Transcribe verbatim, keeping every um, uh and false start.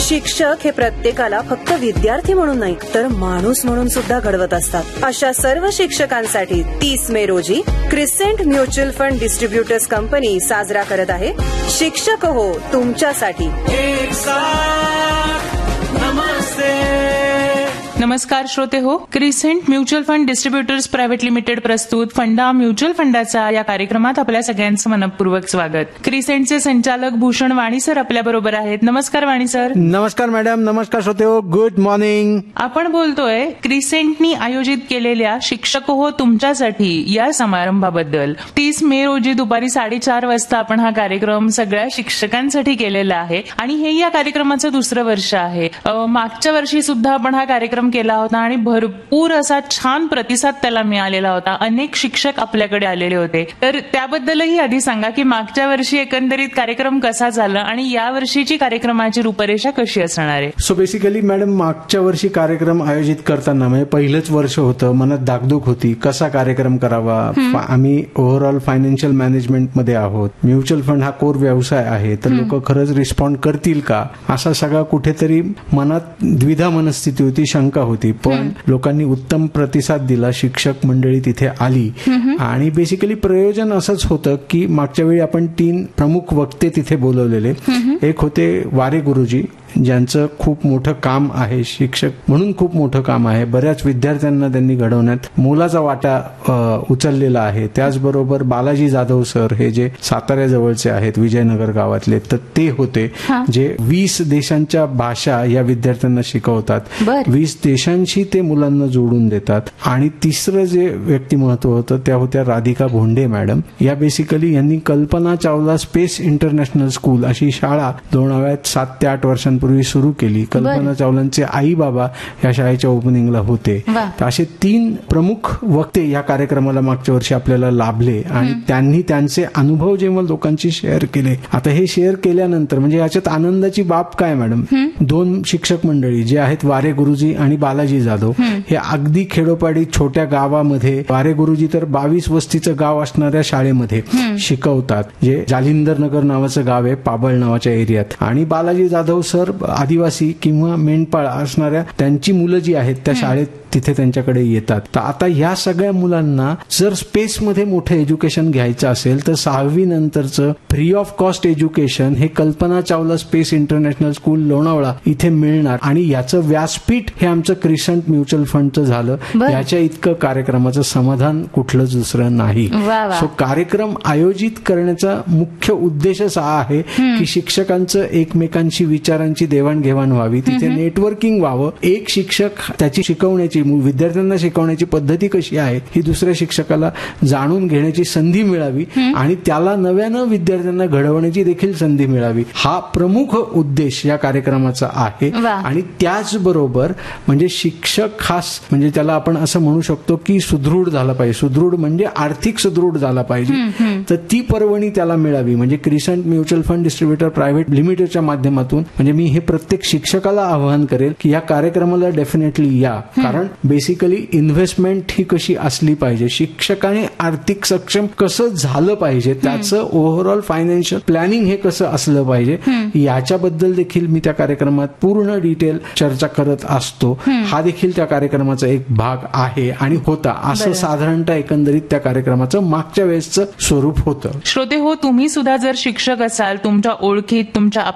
शिक्षक हे प्रत्येकाला फक्त विद्यार्थी म्हणून नाही तर माणूस म्हणून सुद्धा घडवत असतात. अशा सर्व शिक्षकांसाठी तीस मे रोजी crescent mutual fund distributors company साजरा करत आहे शिक्षक हो तुमच्यासाठी. एक साथ नमस्ते. नमस्कार श्रोते हो, crescent mutual fund distributors private limited प्रस्तुत फंडा म्युच्युअल फंडाचा या कार्यक्रमात आपल्या सगळ्यांचं मनपूर्वक स्वागत. क्रिसेंटचे संचालक भूषण वाणी सर आपल्या बरोबर आहेत. नमस्कार वाणी सर. नमस्कार मॅडम. नमस्कार श्रोते हो, गुड मॉर्निंग. आपण बोलतोय क्रिसेंटनी आयोजित केलेल्या शिक्षक हो तुमच्यासाठी या समारंभाबद्दल. तीस मे रोजी दुपारी साडेचार वाजता आपण हा कार्यक्रम सगळ्या शिक्षकांसाठी केलेला आहे आणि हे या कार्यक्रमाचं दुसरं वर्ष आहे. मागच्या वर्षी सुद्धा आपण हा कार्यक्रम केला होता आणि भरपूर असा छान प्रतिसाद त्याला मिळालेला होता. अनेक शिक्षक आपल्याकडे आलेले होते. तर त्याबद्दलही आधी सांगा की मागच्या वर्षी एकंदरीत कार्यक्रम कसा झाला आणि या वर्षीची कार्यक्रमाची रूपरेषा कशी असणार आहे. सो बेसिकली मॅडम, मागच्या वर्षी कार्यक्रम आयोजित करताना म्हणजे पहिलंच वर्ष होतं, मनात दागदुग होती कसा कार्यक्रम करावा. आम्ही ओव्हरऑल फायनान्शियल मॅनेजमेंट मध्ये आहोत, म्युच्युअल फंड हा कोर व्यवसाय आहे, तर लोक खरंच रिस्पॉन्ड करतील का असा सगळा कुठेतरी मनात द्विधा मनस्थिती होती, शंका होती. पण लोकांनी उत्तम प्रतिसाद दिला. शिक्षक मंडळी तिथे आली आणि बेसिकली प्रयोजन असंच होतं की मागच्या वेळी आपण तीन प्रमुख वक्ते तिथे बोलवलेले. एक होते वारे गुरुजी, ज्यांचं खूप मोठं काम आहे, शिक्षक म्हणून खूप मोठं काम आहे. बऱ्याच विद्यार्थ्यांना त्यांनी घडवण्यात मोलाचा वाटा उचललेला आहे. त्याचबरोबर बालाजी जाधव सर, हे जे साताऱ्या जवळचे आहेत, विजयनगर गावातले, तर ते होते जे वीस देशांच्या भाषा या विद्यार्थ्यांना शिकवतात. वीस देशांशी ते मुलांना जोडून देतात. आणि तिसरं जे व्यक्तिमत्व होतं त्या होत्या राधिका भोंडे मॅडम. या बेसिकली यांनी Kalpana Chawla space international school अशी शाळा लोणावळ्यात सात ते आठ वर्षांपूर्वी सुरू केली. कल्पना चावलांचे आई बाबा या शाळेच्या ओपनिंगला होते. असे तीन प्रमुख वक्ते या कार्यक्रमाला मागच्या वर्षी आपल्याला लाभले आणि त्यांनी त्यांचे अनुभव जेव्हा लोकांशी शेअर केले. आता हे शेअर केल्यानंतर म्हणजे याच्यात आनंदाची बाब काय मॅडम, दोन शिक्षक मंडळी जे आहेत वारे गुरुजी आणि बालाजी जाधव, हे अगदी खेडोपाडी छोट्या गावामध्ये, वारे गुरुजी तर बावीस वस्तीचं गाव असणाऱ्या शाळेमध्ये शिकवतात, जे जालिंदर नगर नावाचं गाव आहे पाबळ नावाच्या एरियात. आणि बालाजी जाधव सर आदिवासी किंवा मेंढपाळ असणाऱ्या त्यांची मुलं जी आहेत त्या शाळेत तिथे त्यांच्याकडे येतात. तर आता या सगळ्या मुलांना जर स्पेसमध्ये मोठं एज्युकेशन घ्यायचं असेल तर सहावी नंतरचं फ्री ऑफ कॉस्ट एज्युकेशन हे Kalpana Chawla space international school Lonavala इथे मिळणार. आणि याचं व्यासपीठ हे आमचं क्रिसेंट म्युच्युअल फंडचं झालं. याच्या इतकं कार्यक्रमाचं समाधान कुठलंच दुसरं नाही. सो कार्यक्रम आयोजित करण्याचा मुख्य उद्देशच हा आहे की शिक्षकांचं एकमेकांशी विचारांची देवाणघेवाण व्हावी, तिथे नेटवर्किंग व्हावं. एक शिक्षक त्याची शिकवण्याची, विद्यार्थ्यांना शिकवण्याची पद्धती कशी आहे ही दुसऱ्या शिक्षकाला जाणून घेण्याची संधी मिळावी आणि त्याला नव्यानं विद्यार्थ्यांना घडवण्याची देखील संधी मिळावी. हा प्रमुख उद्देश या कार्यक्रमाचा आहे. आणि त्याचबरोबर म्हणजे शिक्षक खास म्हणजे त्याला आपण असं म्हणू शकतो की सुदृढ झाला पाहिजे. सुदृढ म्हणजे आर्थिक सुदृढ झाला पाहिजे. तर ती पर्वणी त्याला मिळावी. म्हणजे crescent mutual fund distributor private लिमिटेडच्या माध्यमातून म्हणजे मी हे प्रत्येक शिक्षकाला आवाहन करेल की या कार्यक्रमाला डेफिनेटली या. कारण बेसिकली इन्व्हेस्टमेंट ही कशी असली पाहिजे, शिक्षकाने आर्थिक सक्षम कसं झालं पाहिजे, त्याचं ओव्हरऑल फायनान्शियल प्लॅनिंग हे कसं असलं पाहिजे, याच्याबद्दल देखील मी त्या कार्यक्रमात पूर्ण डिटेल चर्चा करत असतो. हा देखील त्या कार्यक्रमाचा एक भाग आहे आणि होता. असं साधारणतः एकंदरीत त्या कार्यक्रमाचं मागच्या वेळेसचं स्वरूप होतं. श्रोते हो, तुम्ही सुद्धा जर शिक्षक असाल, तुमच्या ओळखीत तुमच्या